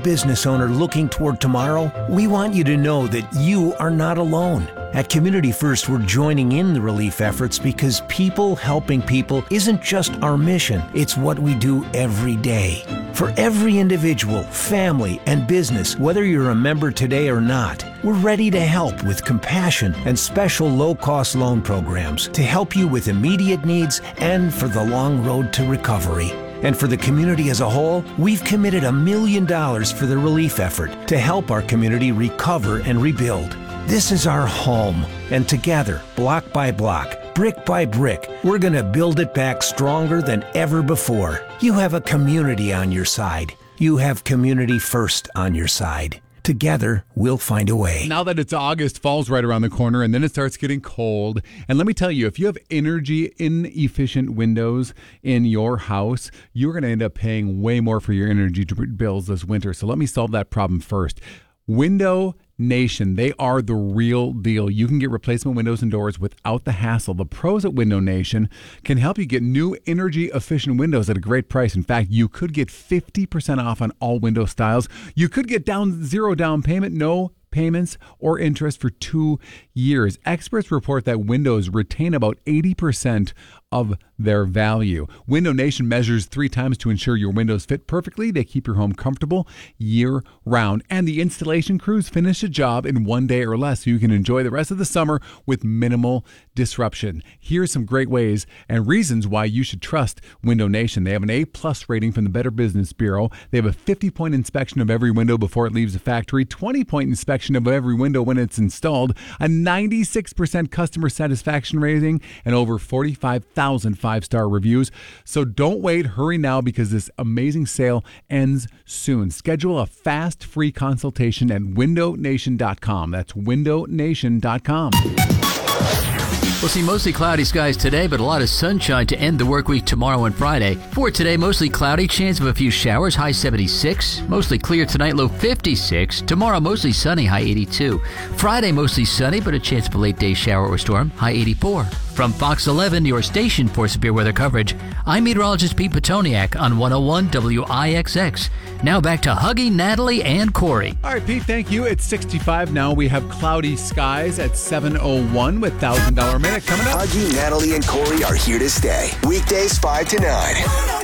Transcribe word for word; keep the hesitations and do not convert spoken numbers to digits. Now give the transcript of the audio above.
business owner looking toward tomorrow, we want you to know that you are not alone. At Community First, we're joining in the relief efforts because people helping people isn't just our mission, it's what we do every day. For every individual, family, and business, whether you're a member today or not, we're ready to help with compassion and special low-cost loan programs to help you with immediate needs and for the long road to recovery. And for the community as a whole, we've committed a million dollars for the relief effort to help our community recover and rebuild. This is our home, and together, block by block, brick by brick, we're going to build it back stronger than ever before. You have a community on your side. You have Community First on your side. Together, we'll find a way. Now that it's August, fall's right around the corner, and then it starts getting cold. And let me tell you, if you have energy inefficient windows in your house, you're going to end up paying way more for your energy bills this winter. So let me solve that problem first. Window Nation, they are the real deal. You can get replacement windows and doors without the hassle. The pros at Window Nation can help you get new energy efficient windows at a great price. In fact, you could get fifty percent off on all window styles. You could get down zero down payment, no payments or interest for two years. Experts report that windows retain about eighty percent of their value. Window Nation measures three times to ensure your windows fit perfectly. They keep your home comfortable year round. And the installation crews finish a job in one day or less so you can enjoy the rest of the summer with minimal disruption. Here's some great ways and reasons why you should trust Window Nation. They have an A plus rating from the Better Business Bureau. They have a fifty point inspection of every window before it leaves the factory, twenty point inspection of every window when it's installed, a ninety-six percent customer satisfaction rating, and over forty-five thousand five-star reviews. So don't wait. Hurry now because this amazing sale ends soon. Schedule a fast, free consultation at window nation dot com. That's window nation dot com. We'll see mostly cloudy skies today, but a lot of sunshine to end the work week tomorrow and Friday. For today, mostly cloudy, chance of a few showers, high seventy-six. Mostly clear tonight, low fifty-six. Tomorrow, mostly sunny, high eighty-two. Friday, mostly sunny, but a chance of a late day shower or storm, high eighty-four. From Fox eleven, your station for severe weather coverage, I'm meteorologist Pete Petoniak on one oh one W I X X. Now back to Huggy, Natalie, and Corey. All right, Pete, thank you. It's sixty-five now. We have cloudy skies at seven oh one with one thousand dollars a minute coming up. Huggy, Natalie, and Corey are here to stay. Weekdays five to nine.